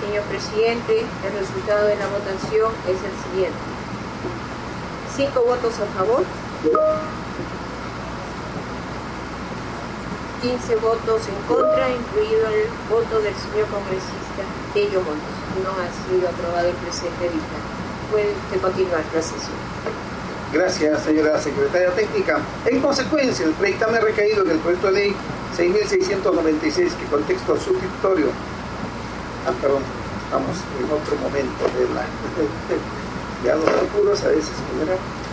Señor presidente, el resultado de la votación es el siguiente. 5 votos a favor, 15 votos en contra, incluido el voto del señor congresista Tello Montes. No ha sido aprobado el presente dictamen. Puede continuar la sesión. Gracias, señora secretaria técnica. En consecuencia, el dictamen ha recaído en el proyecto de ley 6.696, que contexto sustitutorio. Perdón, estamos en otro momento de la... Ya los apuros a veces, señora.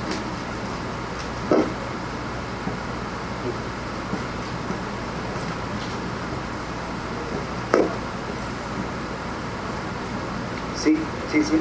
Sí.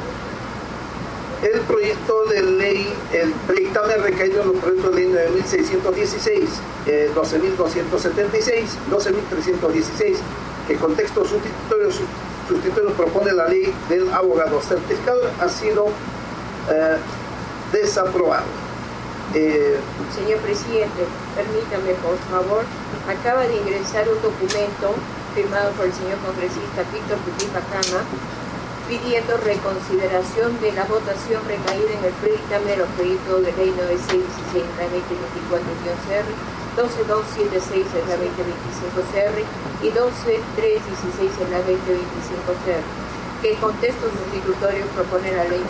El proyecto de ley, el dictamen recaído en los proyectos de ley 9.616, 12.276, 12.316, que contexto sustitutorio propone la ley del abogado certificador, ha sido desaprobado. Señor presidente, permítame por favor, acaba de ingresar un documento firmado por el señor congresista Víctor Cutipa Cama, pidiendo reconsideración de la votación recaída en el predictamen de los proyectos de ley 9616 en la 2024-CR, 12276 en la 2025-CR y 12316 en la 2025-CR. ¿Qué contexto sustitutorio propone la ley?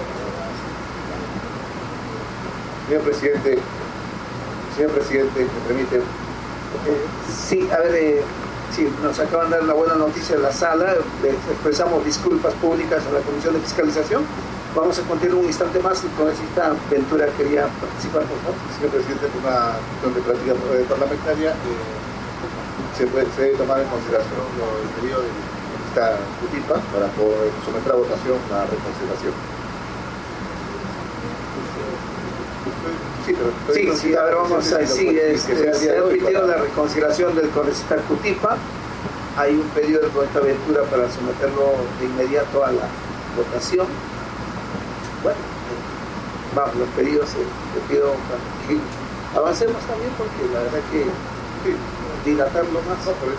Señor presidente, ¿me permite? Sí, a ver... Sí, nos acaban de dar la buena noticia en la sala, expresamos disculpas públicas a la Comisión de Fiscalización. Vamos a continuar un instante más. El congresista Ventura quería participar, por favor. Señor presidente, en una cuestión de práctica parlamentaria, se debe tomar en consideración el pedido del congresista Cutipa para poder someter a votación la reconsideración. Sí, a ver, vamos a decir, se ha pedido la reconsideración del congresista Cutipa. Hay un pedido del congresista Ventura para someterlo de inmediato a la votación. Bueno, vamos, los pedidos, le pido que avancemos también, porque la verdad que dilatarlo más. No, pero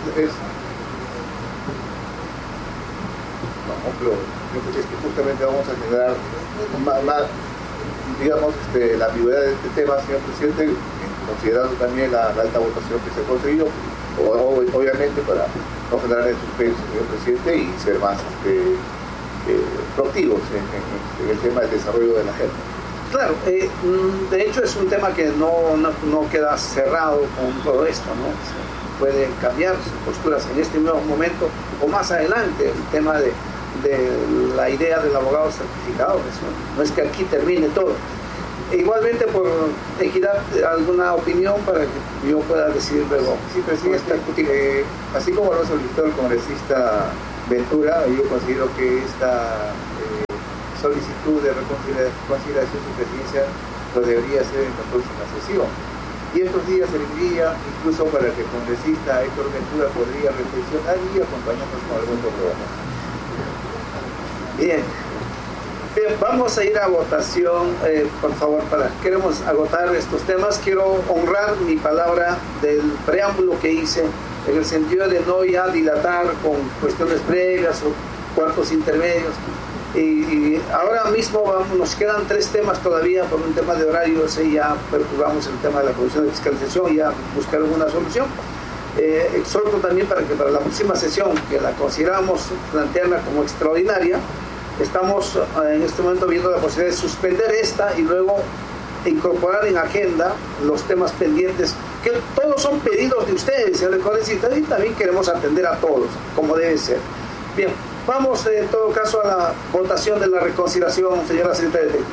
es que justamente vamos a generar más digamos, la ambigüedad de este tema, señor presidente, considerando también la alta votación que se ha conseguido, obviamente para no generar el suspenso, señor presidente, y ser más proactivos en el tema del desarrollo de la agenda. Claro, de hecho es un tema que no queda cerrado con todo esto, ¿no? Pueden cambiar sus posturas en este nuevo momento o más adelante. El tema de la idea del abogado certificado, no es que aquí termine todo. Igualmente, por equidad, alguna opinión para que yo pueda decidir luego. Sí, presidente, así como lo solicitó el congresista Ventura, yo considero que esta solicitud de reconsideración de su presidencia lo debería hacer en la próxima sesión. Y estos días serviría incluso para que el congresista Héctor Ventura podría reflexionar y acompañarnos con algún programa. Bien, vamos a ir a votación, por favor, queremos agotar estos temas. Quiero honrar mi palabra del preámbulo que hice, en el sentido de no ya dilatar con cuestiones previas o cuartos intermedios. Y ahora mismo nos quedan 3 temas todavía por un tema de horarios, y ya perturbamos el tema de la Comisión de Fiscalización y ya buscar alguna solución. Exhorto también para que para la próxima sesión, que la consideramos plantearla como extraordinaria, estamos en este momento viendo la posibilidad de suspender esta y luego incorporar en agenda los temas pendientes, que todos son pedidos de ustedes, señor congresista, y también queremos atender a todos, como debe ser. Bien, vamos en todo caso a la votación de la reconsideración, señora secretaria técnica.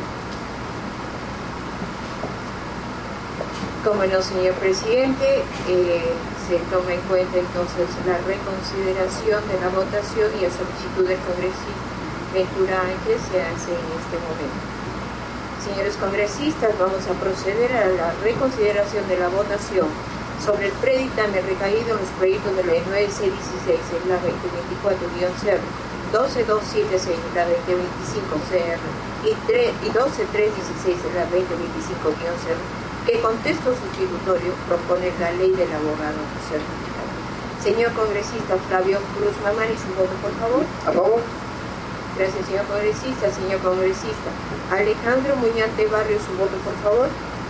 Como no, señor presidente, se toma en cuenta entonces la reconsideración de la votación y la solicitud del congresista Ventura Ángel se hace en este momento. Señores congresistas, vamos a proceder a la reconsideración de la votación sobre el predictamen recaído en los proyectos de ley 9616 en la 2024-CR, 12276 en la 2025-CR y 12316 en la 2025-CR, que con texto sustitutorio propone la ley del abogado certificado. Señor congresista Flavio Cruz Mamani, su voto, por favor. A favor. Gracias, señor congresista. Señor congresista Alejandro Muñante Barrio, su voto, por favor.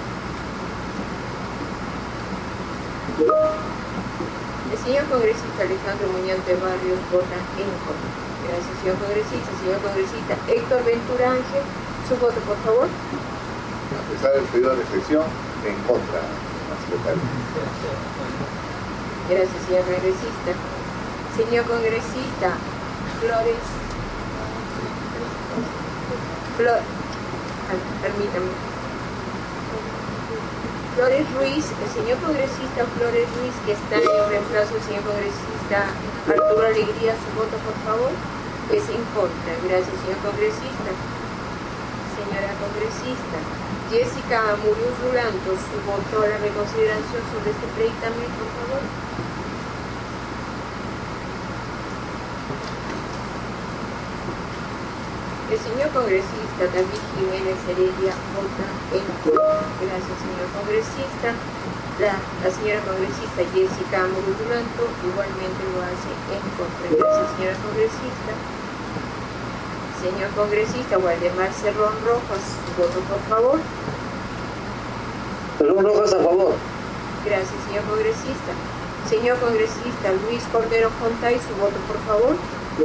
El señor congresista Alejandro Muñante Barrios vota en contra. Gracias, señor congresista. Señor congresista Héctor Ventura Ángel, su voto, por favor. A pesar del pedido de reflexión, en contra, secretario. Gracias, señor congresista. Señor congresista permítame. Flores Ruiz, el señor congresista Flores Ruiz, que está en reemplazo del señor congresista Arturo Alegría, su voto, por favor. Es en contra. Gracias, señor congresista. Señora congresista Jessica Amurius Duranto, su voto a la reconsideración sobre este predictamen, por favor. El señor congresista David Jiménez Heredia vota en contra. Gracias, señor congresista. La señora congresista Jessica Amurius Duranto igualmente lo hace en contra. Gracias, señora congresista. Señor congresista Waldemar Cerrón Rojas, su voto, por favor. Cerrón Rojas, a favor. Gracias, señor congresista. Señor congresista Luis Cordero Jontay, su voto, por favor.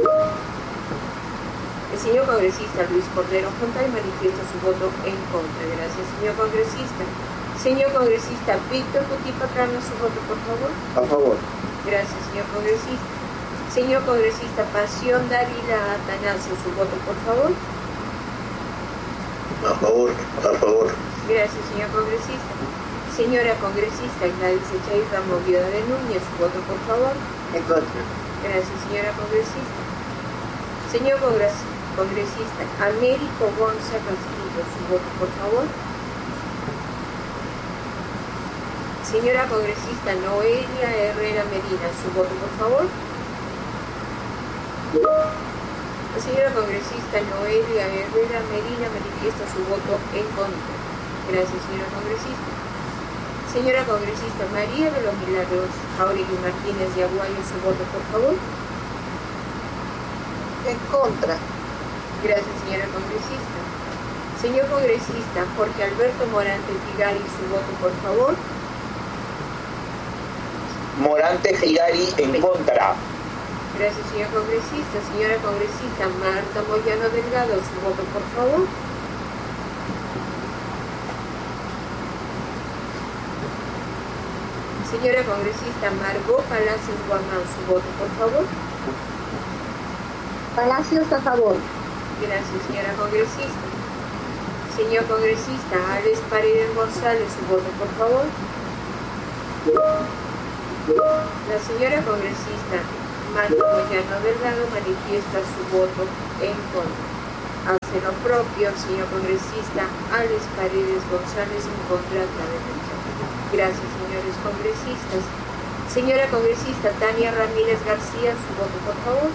El señor congresista Luis Cordero Jontay manifiesta su voto en contra. Gracias, señor congresista. Señor congresista Víctor Cutipacana, su voto, por favor. A favor. Gracias, señor congresista. Señor congresista Pasión Dávila Atanasio, su voto, por favor. A favor, a favor. Gracias, señor congresista. Señora congresista Gladys Echaíra Movida de Núñez, su voto, por favor. En contra. Gracias, señora congresista. Señor congresista Américo Gonza Castillo, su voto, por favor. Señora congresista Noelia Herrera Medina, su voto, por favor. La señora congresista Noelia Herrera Medina manifiesta su voto en contra. Gracias, señora congresista. Señora congresista María de los Milagros Jauregui Martínez de Aguayo, su voto, por favor. En contra. Gracias, señora congresista. Señor congresista Jorge Alberto Morante Figari, su voto, por favor. Morante Figari en contra. Gracias, señor congresista. Señora congresista Marta Moyano Delgado, su voto, por favor. Señora congresista Margot Palacios Guamán, su voto, por favor. Palacios, a favor. Gracias, señora congresista. Señor congresista Alex Paredes González, su voto, por favor. La señora congresista Marta Moyano Delgado manifiesta su voto en contra. Hace lo propio, señor congresista Alex Paredes González, en contra de la derecha. Gracias, señores congresistas. Señora congresista Tania Ramírez García, su voto, por favor.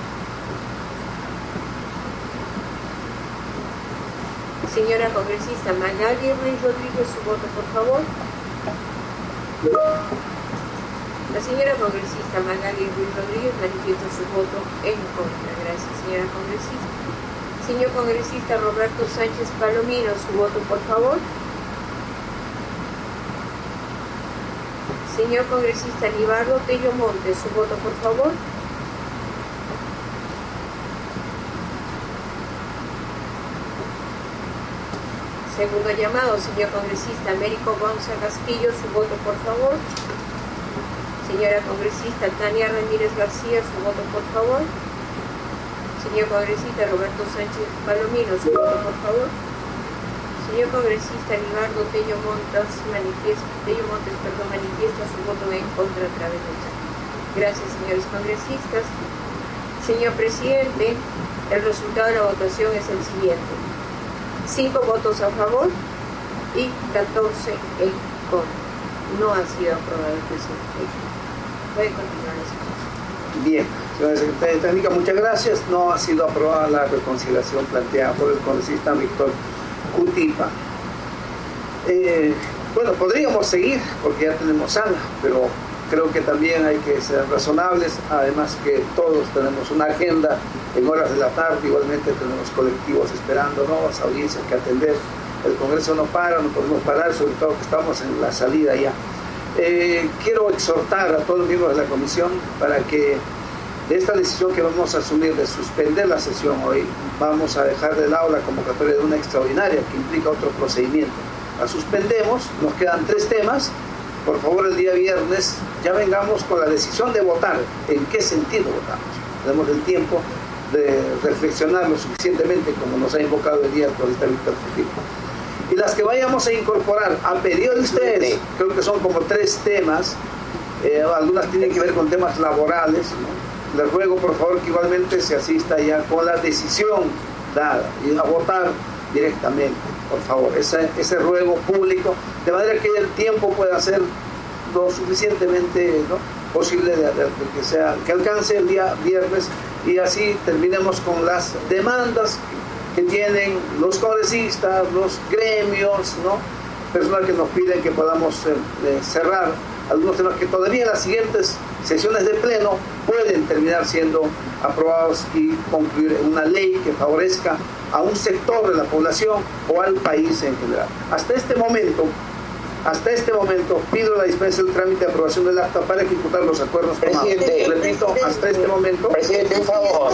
Señora congresista Magali Ruiz Rodríguez, su voto, por favor. La señora congresista Magali Ruiz Rodríguez manifiesta su voto en contra. Gracias, señora congresista. Señor congresista Roberto Sánchez Palomino, su voto, por favor. Señor congresista Libardo Tello Montes, su voto, por favor. Segundo llamado, señor congresista Américo Gonza Castillo, su voto, por favor. Señora congresista Tania Ramírez García, su voto, por favor. Señor congresista Roberto Sánchez Palomino, su voto, por favor. Señor congresista Libardo Tello Montes manifiesta su voto en contra a través del chat. Gracias, señores congresistas. Señor presidente, el resultado de la votación es el siguiente: 5 votos a favor y 14 en contra. No ha sido aprobado el presidente. Puede continuar la sesión. Bien, señora secretaria técnica, muchas gracias. No ha sido aprobada la reconciliación planteada por el congresista Víctor Cutipa. Bueno, podríamos seguir porque ya tenemos sala, pero creo que también hay que ser razonables, además que todos tenemos una agenda en horas de la tarde, igualmente tenemos colectivos esperándonos, audiencias que atender, el Congreso no para, no podemos parar, sobre todo que estamos en la salida ya. Quiero exhortar a todos los miembros de la comisión para que de esta decisión que vamos a asumir de suspender la sesión hoy, vamos a dejar de lado la convocatoria de una extraordinaria que implica otro procedimiento. La suspendemos, nos quedan 3 temas. Por favor, el día viernes ya vengamos con la decisión de votar. ¿En qué sentido votamos? Tenemos el tiempo de reflexionar lo suficientemente como nos ha invocado el día el cronista Víctor Futil. Y las que vayamos a incorporar a pedido de ustedes, creo que son como 3 temas, algunas tienen que ver con temas laborales, ¿no? Les ruego por favor que igualmente se asista ya con la decisión dada y a votar directamente, por favor, ese ruego público, de manera que el tiempo pueda ser lo suficientemente, ¿no?, posible de que alcance el día viernes y así terminemos con las demandas que tienen los congresistas, los gremios, ¿no?, personas que nos piden que podamos cerrar algunos temas que todavía en las siguientes sesiones de pleno pueden terminar siendo aprobados y concluir en una ley que favorezca a un sector de la población o al país en general. Hasta este momento pido la dispensa del trámite de aprobación del acta para ejecutar los acuerdos tomados. Presidente, repito, hasta este momento. Presidente, un favor.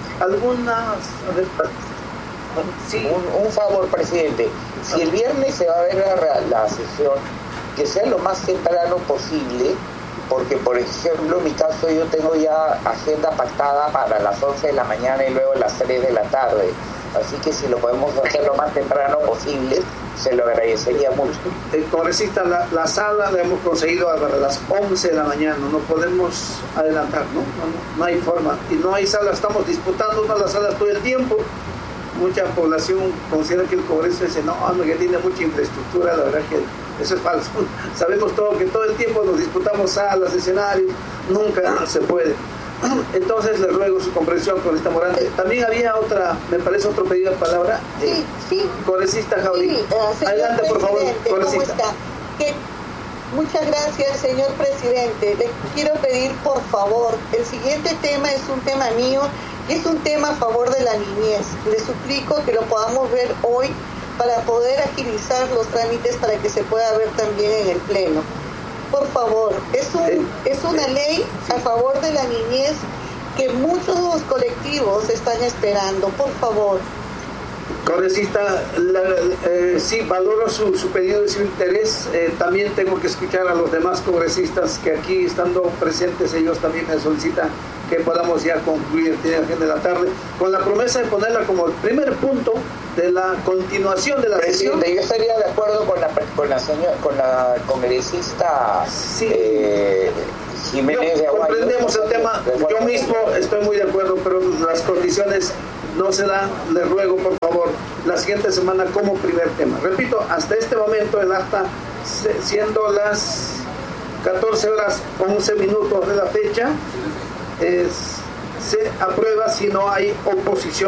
Sí. Un favor, presidente. Si el viernes se va a ver la sesión, que sea lo más temprano posible, porque por ejemplo en mi caso yo tengo ya agenda pactada para las 11 de la mañana y luego las 3 de la tarde, así que si lo podemos hacer lo más temprano posible se lo agradecería mucho. Congresista, la sala la hemos conseguido a las 11 de la mañana, no podemos adelantar, no hay forma, y no hay sala, estamos disputando las salas todo el tiempo. Mucha población considera que el Congreso dice, no, que tiene mucha infraestructura, la verdad que eso es falso. Sabemos que todo el tiempo nos disputamos salas, escenarios, nunca se puede. Entonces les ruego su comprensión con esta Morante. También había me parece otro pedido de palabra. Sí. Congresista Jaudí. Sí, adelante, por favor, congresista. Muchas gracias, señor presidente. Le quiero pedir, por favor, el siguiente tema es un tema mío, y es un tema a favor de la niñez. Le suplico que lo podamos ver hoy para poder agilizar los trámites para que se pueda ver también en el Pleno. Por favor, es una ley a favor de la niñez que muchos colectivos están esperando. Por favor. Congresista, sí, valoro su pedido de su interés. También tengo que escuchar a los demás congresistas que aquí, estando presentes, ellos también me solicitan que podamos ya concluir, tiene agenda de la tarde, con la promesa de ponerla como el primer punto de la continuación de la sesión. Yo estaría de acuerdo con la congresista Jiménez de Aguayo. Comprendemos el tema, yo mismo estoy muy de acuerdo, pero las condiciones no se dan. Les ruego, por favor, la siguiente semana como primer tema. Repito, hasta este momento el acta, siendo las 14:11 de la fecha, se aprueba si no hay oposición.